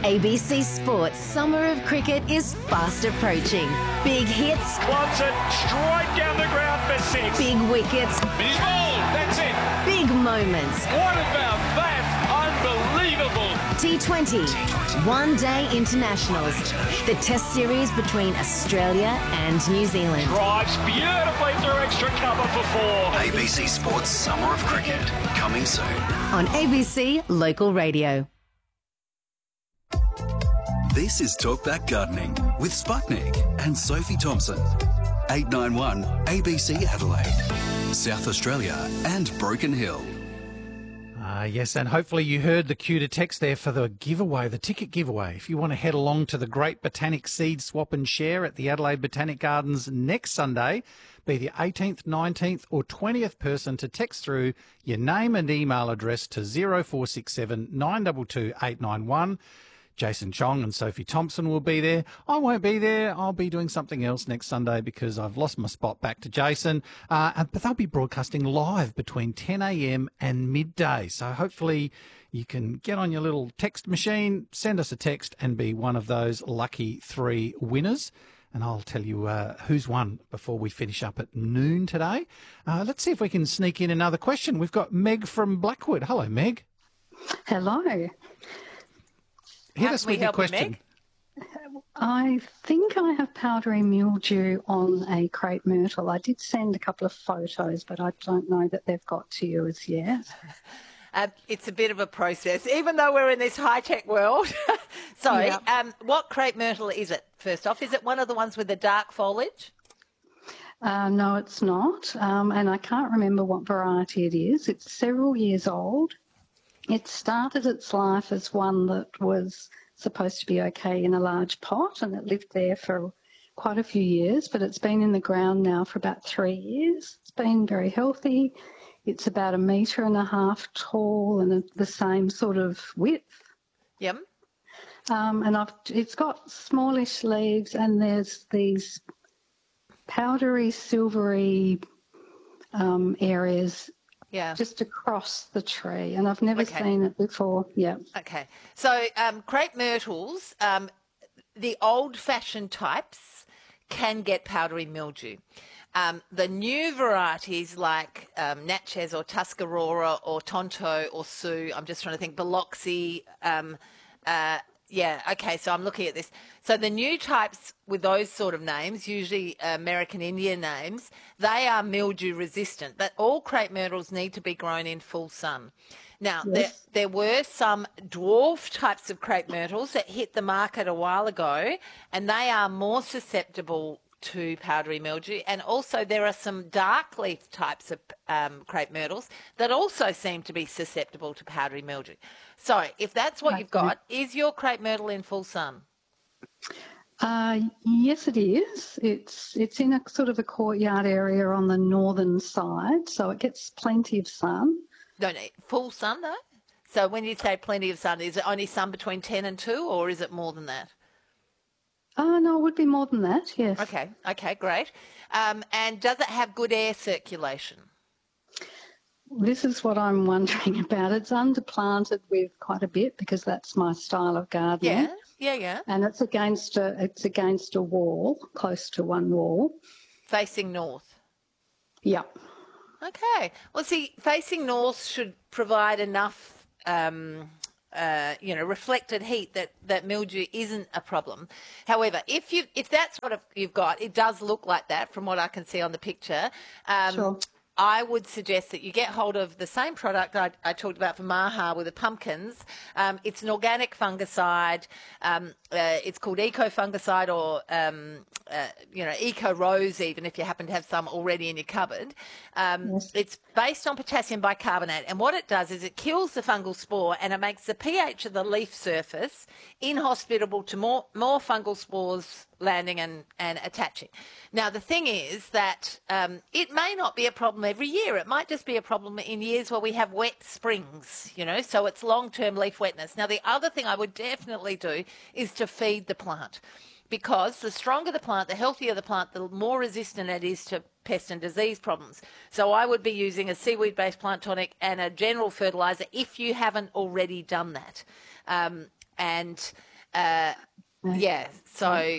ABC Sports Summer of Cricket is fast approaching. Big hits. Wants it straight down the ground for 6. Big wickets. He's bowled. That's it. Big moments. What about that? Unbelievable. T20. One-day internationals. The test series between Australia and New Zealand. Drives beautifully through extra cover for 4. ABC Sports Summer of Cricket, coming soon. On ABC Local Radio. This is Talkback Gardening with Sputnik and Sophie Thompson. 891 ABC Adelaide, South Australia and Broken Hill. Yes, and hopefully you heard the cue to text there for the giveaway, the ticket giveaway. If you want to head along to the Great Botanic Seed Swap and Share at the Adelaide Botanic Gardens next Sunday, be the 18th, 19th or 20th person to text through your name and email address to 0467 922 891. Jason Chong and Sophie Thompson will be there. I won't be there. I'll be doing something else next Sunday because I've lost my spot back to Jason. But they'll be broadcasting live between 10 a.m. and midday. So hopefully you can get on your little text machine, send us a text and be one of those lucky 3 winners. And I'll tell you who's won before we finish up at noon today. Let's see if we can sneak in another question. We've got Meg from Blackwood. Hello, Meg. Hello. Hit us with your question. I think I have powdery mildew on a crepe myrtle. I did send a couple of photos, but I don't know that they've got to you as yet. It's a bit of a process, even though we're in this high-tech world. Sorry, Yeah. what crepe myrtle is it, first off? Is it one of the ones with the dark foliage? No, it's not, and I can't remember what variety it is. It's several years old. It started its life as one that was supposed to be okay in a large pot, and it lived there for quite a few years, but it's been in the ground now for about 3 years. It's been very healthy. It's about 1.5 meters tall and the same sort of width. Yep. And it's got smallish leaves, and there's these powdery, silvery areas just across the tree, and I've never seen it before. Yeah. Okay. So crepe myrtles, the old-fashioned types can get powdery mildew. The new varieties like Natchez or Tuscarora or Tonto or Sioux, I'm just trying to think, Biloxi, so I'm looking at this. So the new types with those sort of names, usually American Indian names, they are mildew resistant. But all crepe myrtles need to be grown in full sun. Now, there were some dwarf types of crepe myrtles that hit the market a while ago, and they are more susceptible to powdery mildew. And also there are some dark leaf types of crepe myrtles that also seem to be susceptible to powdery mildew. So if that's what you've got, is your crepe myrtle in full sun? Yes, it is. It's in a sort of a courtyard area on the northern side, so it gets plenty of sun. Don't full sun though? So when you say plenty of sun, is it only sun between 10 and 2 or is it more than that? No, it would be more than that, yes. Okay, great. And does it have good air circulation? This is what I'm wondering about. It's underplanted with quite a bit because that's my style of gardening. Yeah. And it's against a wall, close to one wall. Facing north? Yep. Okay. Well, see, facing north should provide enough reflected heat that mildew isn't a problem. However, if that's what you've got, it does look like that from what I can see on the picture. Sure. I would suggest that you get hold of the same product I talked about for Maha with the pumpkins. It's an organic fungicide. It's called Eco Fungicide or, Eco Rose even if you happen to have some already in your cupboard. It's based on potassium bicarbonate, and what it does is it kills the fungal spore and it makes the pH of the leaf surface inhospitable to more fungal spores landing and attaching. Now, the thing is that it may not be a problem every year. It might just be a problem in years where we have wet springs, so it's long-term leaf wetness. Now, the other thing I would definitely do is to feed the plant, because the stronger the plant, the healthier the plant, the more resistant it is to pest and disease problems. So I would be using a seaweed-based plant tonic and a general fertiliser if you haven't already done that. Yeah, so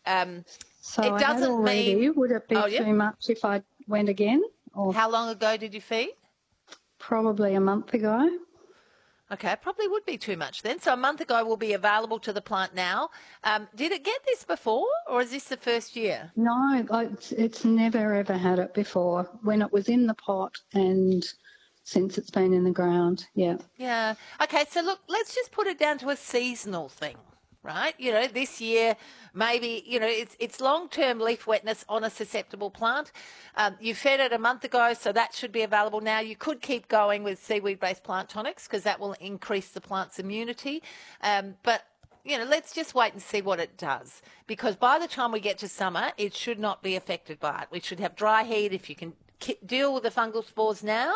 So it I had doesn't already. mean- Would it be Oh, yeah. too much if I went again? Or how long ago did you feed? probably a month ago? Okay, probably would be too much then. So a month ago will be available to the plant now. Did it get this before, or is this the first year? No, it's never ever had it before. When it was in the pot and since it's been in the ground, yeah. Yeah. Okay, so look, let's just put it down to a seasonal thing, right? You know, this year, maybe, you know, it's long-term leaf wetness on a susceptible plant. You fed it a month ago, so that should be available now. You could keep going with seaweed-based plant tonics because that will increase the plant's immunity. But, you know, let's just wait and see what it does, because by the time we get to summer, it should not be affected by it. We should have dry heat if you can deal with the fungal spores now.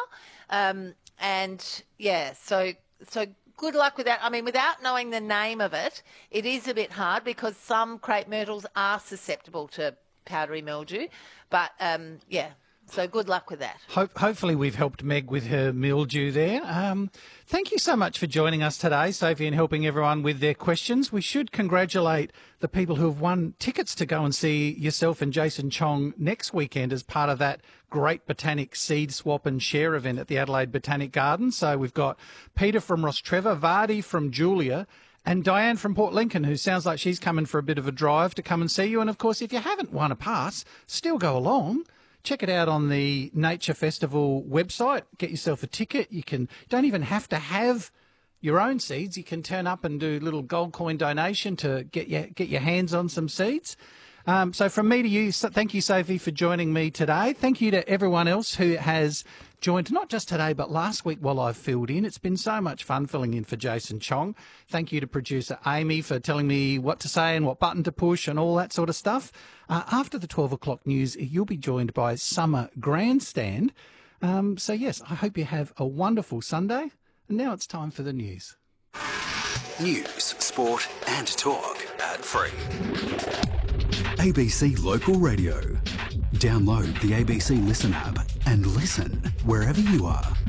And, yeah, so good luck with that. I mean, without knowing the name of it, it is a bit hard because some crepe myrtles are susceptible to powdery mildew. But, yeah, so good luck with that. Hopefully we've helped Meg with her mildew there. Thank you so much for joining us today, Sophie, and helping everyone with their questions. We should congratulate the people who have won tickets to go and see yourself and Jason Chong next weekend as part of that Great Botanic Seed Swap and Share event at the Adelaide Botanic Gardens. So we've got Peter from Rostrevor, Vardy from Julia, and Diane from Port Lincoln, who sounds like she's coming for a bit of a drive to come and see you. And, of course, if you haven't won a pass, still go along. Check it out on the Nature Festival website. Get yourself a ticket. You don't even have to have your own seeds. You can turn up and do a little gold coin donation to get your hands on some seeds. So from me to you, thank you, Sophie, for joining me today. Thank you to everyone else who has joined, not just today, but last week while I've filled in. It's been so much fun filling in for Jason Chong. Thank you to producer Amy for telling me what to say and what button to push and all that sort of stuff. After the 12 o'clock news, you'll be joined by Summer Grandstand. So, yes, I hope you have a wonderful Sunday. And now it's time for the news. News, sport and talk. Ad-free. ABC Local Radio. Download the ABC Listen app and listen wherever you are.